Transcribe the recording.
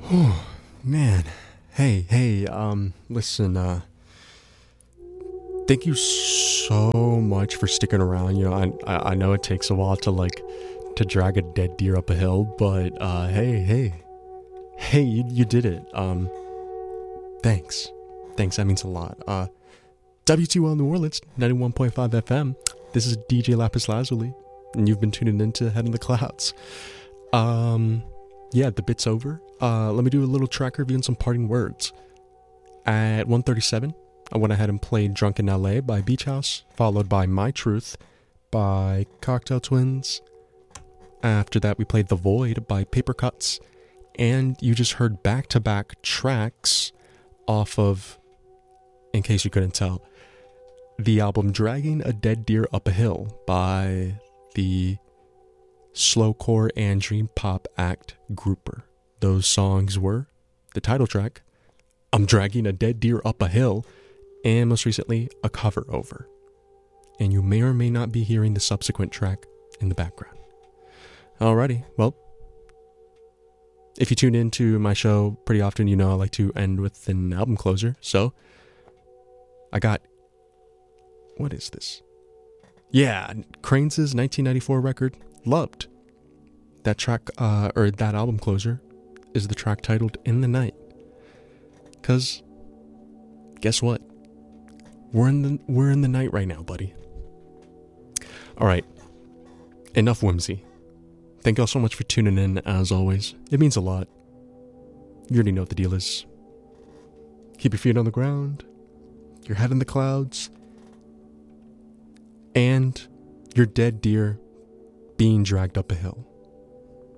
Oh, man. Hey, listen, thank you so much for sticking around. I know it takes a while to drag a dead deer up a hill, but, hey, you did it. Thanks. Thanks, that means a lot. WTL New Orleans, 91.5 FM. This is DJ Lapis Lazuli, and you've been tuning into Head in the Clouds. Yeah, the bit's over. Let me do a little track review and some parting words. At 1:37, I went ahead and played Drunk in LA by Beach House, followed by My Truth by Cocktail Twins. After that, we played The Void by Paper Cuts, and you just heard back-to-back tracks off of, in case you couldn't tell, the album Dragging a Dead Deer Up a Hill by the slowcore and dream pop act Grouper. Those songs were the title track, I'm Dragging a Dead Deer Up a Hill, and most recently, a cover over. And you may or may not be hearing the subsequent track in the background. Alrighty, well, if you tune into my show pretty often, you know I like to end with an album closer. So, I got, what is this? Yeah, Cranes' 1994 record, Loved. That track, or that album closer, is the track titled In the Night. Cause, guess what? We're in the night right now, buddy. Alright, enough whimsy. Thank y'all so much for tuning in, as always. It means a lot. You already know what the deal is. Keep your feet on the ground, your head in the clouds, and your dead deer being dragged up a hill.